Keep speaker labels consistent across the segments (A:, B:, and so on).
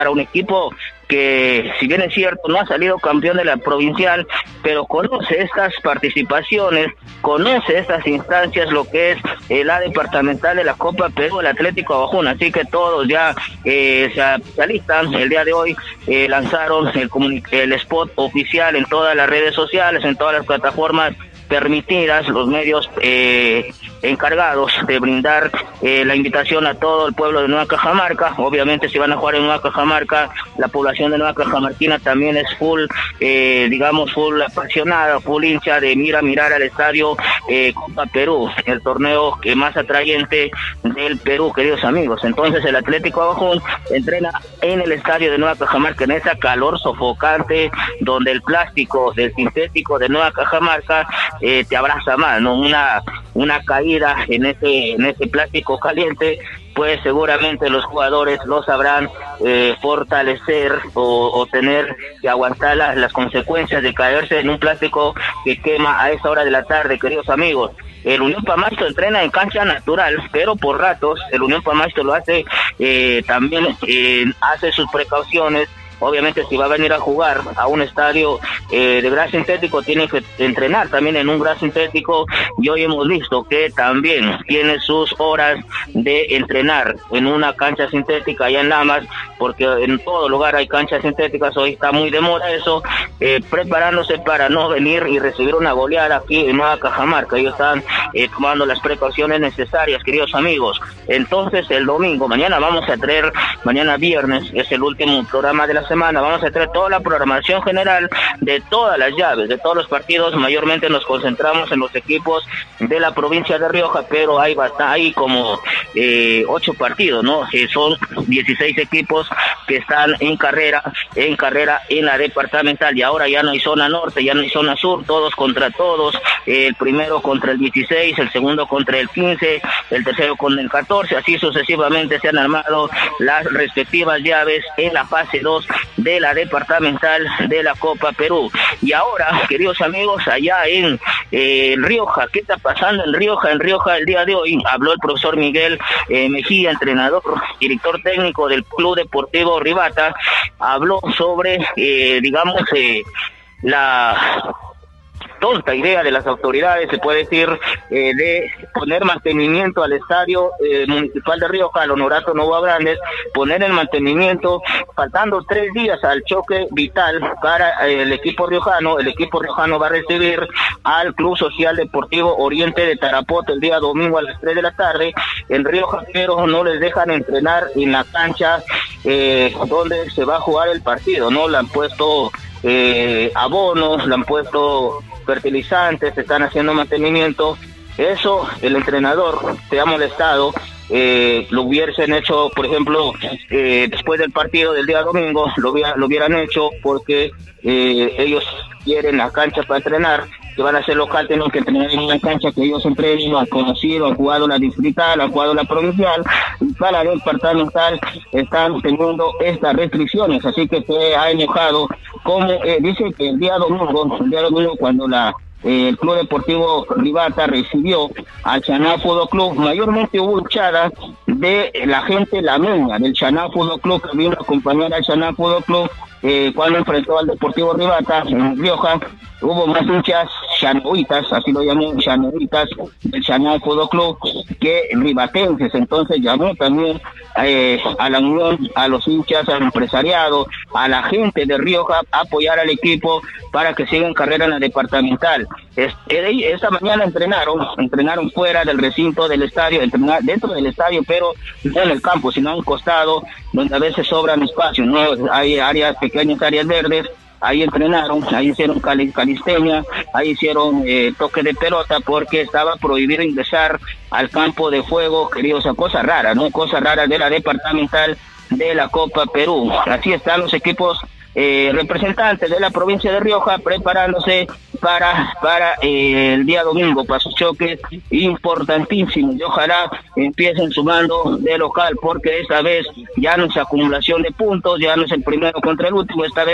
A: para un equipo que, si bien es cierto, no ha salido campeón de la provincial, pero conoce estas participaciones, conoce estas instancias, lo que es la departamental de la Copa Perú, el Atlético Abajún. Así que todos ya se alistan. El día de hoy lanzaron el spot oficial en todas las redes sociales, en todas las plataformas permitidas, los medios encargados de brindar la invitación a todo el pueblo de Nueva Cajamarca. Obviamente, si van a jugar en Nueva Cajamarca, la población de Nueva Cajamarquina también es full apasionada, full hincha de mirar al estadio Copa Perú, el torneo que más atrayente del Perú, queridos amigos. Entonces el Atlético Abajún entrena en el estadio de Nueva Cajamarca, en esa calor sofocante, donde el plástico del sintético de Nueva Cajamarca te abraza más, ¿no? Una caída en ese plástico caliente, pues seguramente los jugadores lo sabrán fortalecer o tener que aguantar las consecuencias de caerse en un plástico que quema a esa hora de la tarde, queridos amigos. El Unión Pamasto entrena en cancha natural, pero por ratos el Unión Pamasto lo hace, también hace sus precauciones. Obviamente, si va a venir a jugar a un estadio de gras sintético, tiene que entrenar también en un gras sintético, y hoy hemos visto que también tiene sus horas de entrenar en una cancha sintética allá en Lamas, porque en todo lugar hay canchas sintéticas. Hoy está muy de moda eso, preparándose para no venir y recibir una goleada aquí en Nueva Cajamarca. Ellos están tomando las precauciones necesarias, queridos amigos. Entonces el domingo, mañana viernes, es el último programa de la semana, vamos a traer toda la programación general de todas las llaves, de todos los partidos. Mayormente nos concentramos en los equipos de la provincia de Rioja, pero hay como 8 partidos, ¿no? Son 16 equipos que están en carrera en la departamental, y ahora ya no hay zona norte, ya no hay zona sur, todos contra todos, el primero contra el 16, el segundo contra el 15, el tercero contra el 14, así sucesivamente se han armado las respectivas llaves en la fase 2 de la departamental de la Copa Perú. Y ahora, queridos amigos, allá en Rioja, ¿qué está pasando en Rioja? En Rioja el día de hoy habló el profesor Miguel Mejía, entrenador, director técnico del Club Deportivo Rivata. Habló sobre, la tonta idea de las autoridades, se puede decir, de poner mantenimiento al estadio municipal de Rioja, al Honorato Novoa Grandes, poner el mantenimiento faltando 3 días al choque vital para el equipo riojano. El equipo riojano va a recibir al Club Social Deportivo Oriente de Tarapoto el día domingo a las 3 de la tarde en Rioja, pero no les dejan entrenar en la cancha donde se va a jugar el partido, ¿no? Le han puesto abonos, le han puesto fertilizantes, se están haciendo mantenimiento. Eso el entrenador se ha molestado. Lo hubiesen hecho, por ejemplo, después del partido del día domingo, lo hubieran hecho, porque ellos quieren la cancha para entrenar. Que van a ser local, tienen que entrenar en una cancha que ellos entrenen, han conocido, han jugado la distrital, han jugado la provincial, y para la departamental están teniendo estas restricciones. Así que se ha enojado, como dice que el día domingo cuando el Club Deportivo Rivata recibió al Chaná Fútbol Club, mayormente hubo hinchada de la gente lameña del Chaná Fútbol Club, que vino a acompañar al Chaná Fútbol Club cuando enfrentó al Deportivo Rivata en Rioja. Hubo más hinchas chanoitas, así lo llaman, chanoitas del Chaná Fútbol Club, que ribatenses. Entonces llamó también a la unión, a los hinchas, al empresariado, a la gente de Rioja, a apoyar al equipo para que siga en carrera en la departamental. Esta mañana entrenaron fuera del recinto del estadio, dentro del estadio, pero no en el campo, sino a un costado, donde a veces sobran espacios, ¿no? Hay pequeñas áreas verdes. Ahí entrenaron, ahí hicieron calistenia, ahí hicieron toque de pelota, porque estaba prohibido ingresar al campo de juego, queridos. Cosas raras, ¿no? Cosas raras de la departamental de la Copa Perú. Así están los equipos representantes de la provincia de Rioja preparándose para el día domingo, para sus choques importantísimos, y ojalá empiecen sumando de local, porque esta vez ya no es acumulación de puntos, ya no es el primero contra el último, esta vez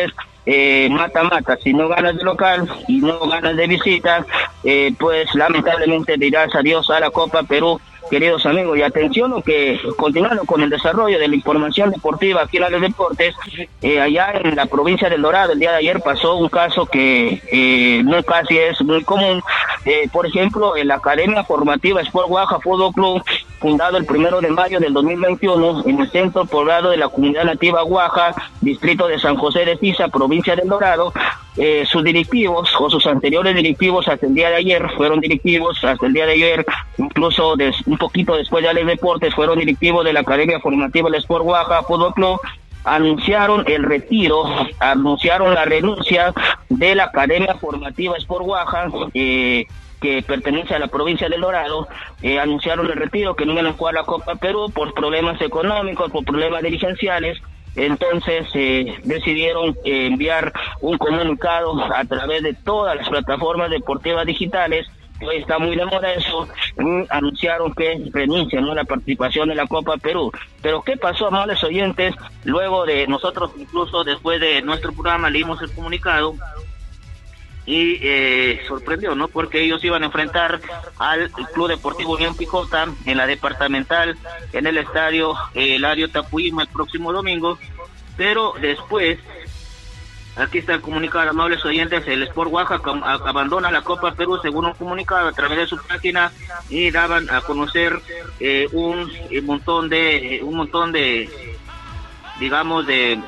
A: mata-mata. Si no ganas de local y no ganas de visita, pues lamentablemente dirás adiós a la Copa Perú. Queridos amigos, y atención, que continuando con el desarrollo de la información deportiva aquí en Alex Deportes, allá en la provincia del Dorado, el día de ayer pasó un caso que no casi es muy común. Por ejemplo, en la Academia Formativa Sport Guaja Fútbol Club, fundado el 1 de mayo del 2021 en el centro poblado de la comunidad nativa Guaja, distrito de San José de Tiza, provincia del Dorado, sus directivos o sus anteriores directivos hasta el día de ayer fueron directivos, hasta el día de ayer, incluso un poquito después de Alex Deportes, fueron directivos de la Academia Formativa del Sport Guaja Fútbol Club, anunciaron el retiro, anunciaron la renuncia de la Academia Formativa Sport Guaja, que pertenece a la provincia del Dorado, anunciaron el retiro, que no iban a jugar la Copa Perú por problemas económicos, por problemas dirigenciales. Entonces decidieron enviar un comunicado a través de todas las plataformas deportivas digitales. Hoy está muy de moda eso, anunciaron que renuncian a la participación en la Copa Perú. Pero ¿qué pasó, amables oyentes? Luego de nosotros, incluso después de nuestro programa, leímos el comunicado y sorprendió, ¿no? Porque ellos iban a enfrentar al Club Deportivo Unión Picota en la departamental, en el estadio Eladio Tapuyima el próximo domingo, pero después, aquí está el comunicado, amables oyentes, el Sport Oaxaca abandona la Copa Perú según un comunicado a través de su página, y daban a conocer un montón de digamos de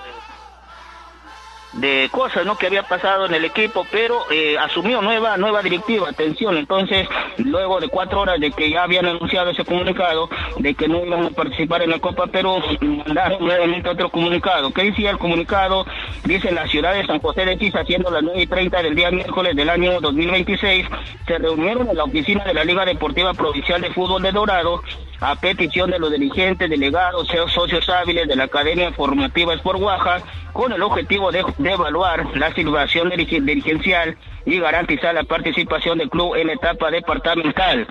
A: cosas, ¿no?, que había pasado en el equipo, pero asumió nueva directiva. Atención, entonces, luego de 4 horas de que ya habían anunciado ese comunicado de que no iban a participar en la Copa Perú, mandaron nuevamente otro comunicado. ¿Qué decía el comunicado? Dice: en la ciudad de San José de Tiza, siendo las 9:30 del día miércoles del año 2026, se reunieron en la oficina de la Liga Deportiva Provincial de Fútbol de Dorado, a petición de los dirigentes, delegados, socios hábiles de la Academia Formativa Sport Guaja, con el objetivo de evaluar la situación dirigencial y garantizar la participación del club en la etapa departamental.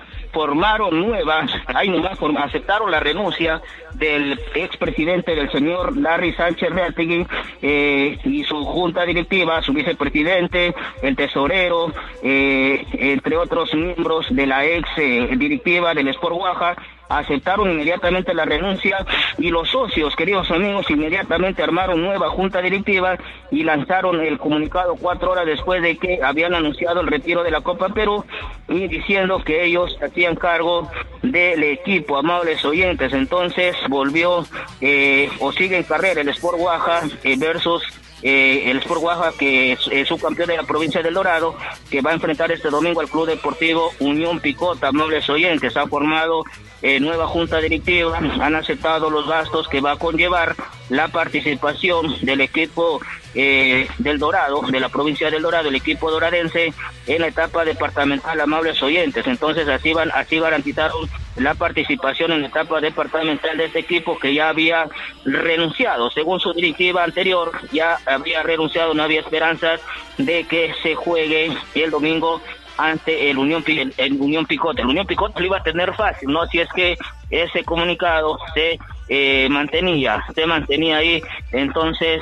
A: Aceptaron la renuncia del expresidente, del señor Larry Sánchez Reategui, y su junta directiva, su vicepresidente, el tesorero, entre otros miembros de la ex directiva del Sport Guaja. Aceptaron inmediatamente la renuncia, y los socios, queridos amigos, inmediatamente armaron nueva junta directiva y lanzaron el comunicado 4 horas después de que habían anunciado el retiro de la Copa Perú, y diciendo que ellos hacían cargo del equipo, amables oyentes. Entonces volvió o sigue en carrera el Sport Guaja versus el Sport Guaja, que es subcampeón de la provincia del Dorado, que va a enfrentar este domingo al Club Deportivo Unión Picota. Amables oyentes, ha formado nueva junta directiva, han aceptado los gastos que va a conllevar la participación del equipo del Dorado, de la provincia del Dorado, el equipo doradense, en la etapa departamental, amables oyentes. Entonces así garantizaron la participación en la etapa departamental de este equipo, que ya había renunciado, según su directiva anterior, ya había renunciado, no había esperanzas de que se juegue el domingo ante el Unión Picota. El Unión Picota lo iba a tener fácil, ¿no?, si es que ese comunicado se mantenía ahí. Entonces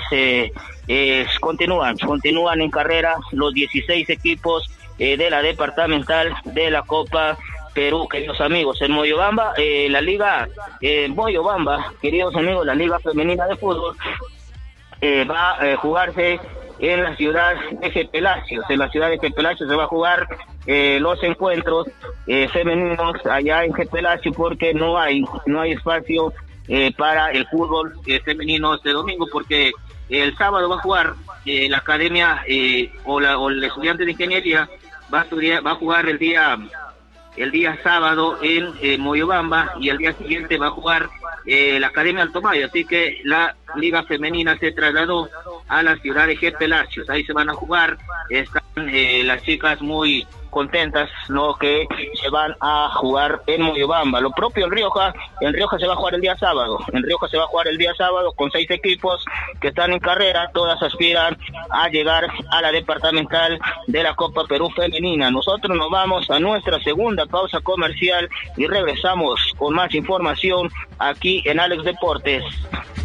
A: continúan en carrera los 16 equipos de la departamental de la Copa Perú, queridos amigos. En Moyobamba, la liga Moyobamba, queridos amigos, la liga femenina de fútbol va a jugarse en la ciudad de Gepelacios. En la ciudad de Gepelacios se va a jugar los encuentros femeninos allá en Gepelacios, porque no hay espacio para el fútbol femenino este domingo, porque el sábado va a jugar la academia o el estudiante de ingeniería va a jugar el día sábado en Moyobamba, y el día siguiente va a jugar la Academia Alto Mayo. Así que la liga femenina se trasladó a la ciudad de Gepelacios. Ahí se van a jugar, están las chicas muy contentas, ¿no?, que se van a jugar en Moyobamba. Lo propio en Rioja se va a jugar el día sábado. En Rioja se va a jugar el día sábado con 6 equipos que están en carrera, todas aspiran a llegar a la departamental de la Copa Perú femenina. Nosotros nos vamos a nuestra segunda pausa comercial y regresamos con más información aquí en Alex Deportes.